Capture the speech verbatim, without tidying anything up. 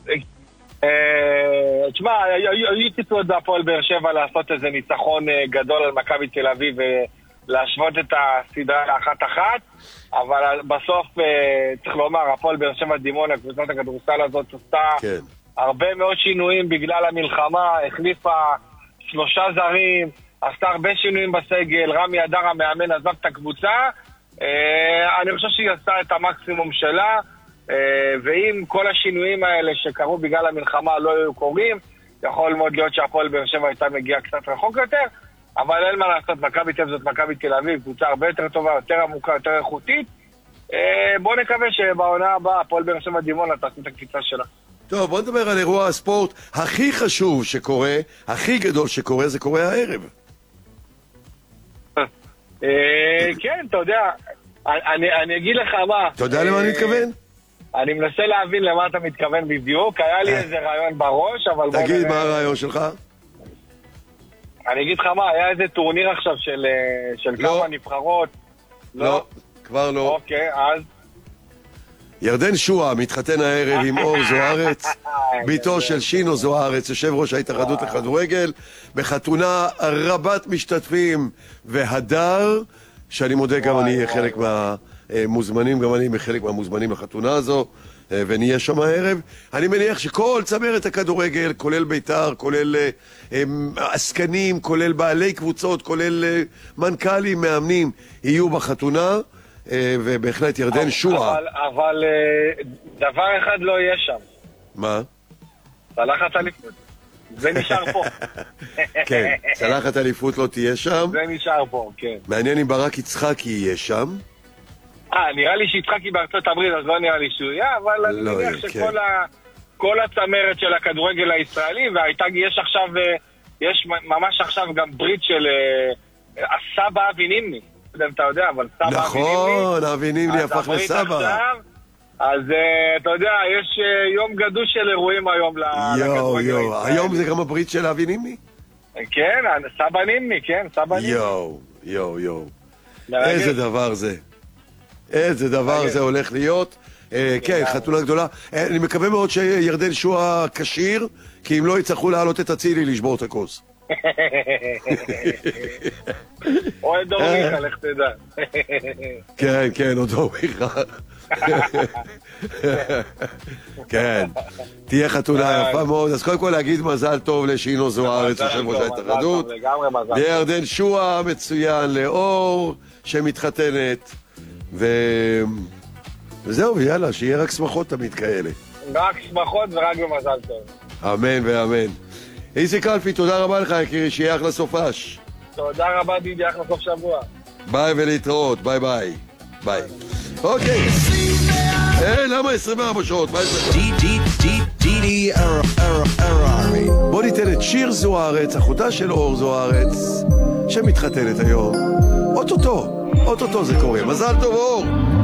תשמע, היו ציפיות בהפועל באר שבע לעשות איזה ניצחון גדול על מכבי תל אביב ולהשוות את הסדרה לאחת אחת, אבל בסוף צריך לומר, הפועל באר שבע דימונה, קבוצת הכדורסל הזאת עשתה הרבה מאוד שינויים בגלל המלחמה, החליפה שלושה זרים, עשתה הרבה שינויים בסגל, רמי אדר המאמן עזב את הקבוצה, אני חושב שהיא עשתה את המקסימום שלה, ואם כל השינויים האלה שקרו בגלל המלחמה לא היו קורים, יכול מאוד להיות שהפועל באר שבע הייתה מגיעה קצת רחוק יותר, אבל אין מה לעשות, מכבי תל אביב זאת מכבי תל אביב, קבוצה הרבה יותר טובה, יותר עמוקה, יותר איכותית. בואו נקווה שבעונה הבאה הפועל באר שבע דימונה תעשו את הקפיצה שלה. טוב, בוא נדבר על אירוע הספורט הכי חשוב שקורה, הכי גדול שקורה, זה קורה הערב. כן, אתה יודע, אני אגיד לך מה. אתה יודע למה אני מתכוון? אני מנסה להבין למה אתה מתכוון בדיוק, היה לי איזה רעיון בראש, אבל... תגיד מה הרעיון שלך? אני אגיד לך מה, היה איזה טורניר עכשיו של כמה נבחרות. לא, כבר לא. אוקיי, אז... ירדן שועה מתחתן הערב עם אור זוארץ, ביתו של שינו זוארץ, יושב ראש ההתאחדות לכדורגל, בחתונה רבת משתתפים והדר, שאני מודה גם אני אהיה חלק מהמוזמנים, גם אני חלק מהמוזמנים לחתונה הזו, ונהיה שם הערב. אני מניח שכל צמרת הכדורגל, כולל ביתר, כולל עסקנים, כולל בעלי קבוצות, כולל מנכ"לים, מאמנים, יהיו בחתונה. ובהחלט ירדן שועה. אבל, אבל דבר אחד לא יהיה שם. מה? צלחת אליפות. זה נשאר פה. כן, צלחת אליפות לא תהיה שם. זה נשאר פה, כן. מעניין אם ברק יצחקי יהיה שם. אה, נראה לי שיצחקי בארצות הברית, אז לא נראה לי שהוא יהיה, אבל אני מניח שכל ה... כל הצמרת של הכדורגל הישראלי, והייתה, יש עכשיו, יש ממש עכשיו גם ברית של הסבא אבי נימני. אתה יודע, אבל סבא נכון, אבי נימני הפך לסבא. אז אתה יודע, יש יום גדוש של אירועים היום לכדורגל הישראלי. היום זה גם הברית של אבי נימני? כן, סבא נימני, כן, סבא נימני. יואו, יואו, יואו. איזה דבר זה. איזה דבר זה הולך להיות. כן, חתונה גדולה. אני מקווה מאוד שירדן שועה כשיר, כי אם לא יצטרכו להעלות את הצילי לשבור את הכוס. או את דוריכה, לך תדע. כן, כן, או דוריכה. כן, תהיה חתונה יפה מאוד. אז קודם כל להגיד מזל טוב לשינו זוארץ, יושב ראש ההתאחדות, לירדן שועה מצוין, לאור שמתחתנת, וזהו, ויאללה, שיהיה רק שמחות תמיד כאלה. רק שמחות ורק במזל טוב. אמן ואמן. איציק אלפי, תודה רבה לך, יקירי, שיהיה אחלה סופש. תודה רבה, דידי, אחלה סוף שבוע. ביי ולהתראות, ביי ביי. ביי. אוקיי. אה, למה עשרים וארבע שעות? בוא ניתן את שיר זוארץ, אחותה של אור זוארץ, שמתחתנת היום. אוטוטו, אוטוטו זה קורה. מזל טוב, אור.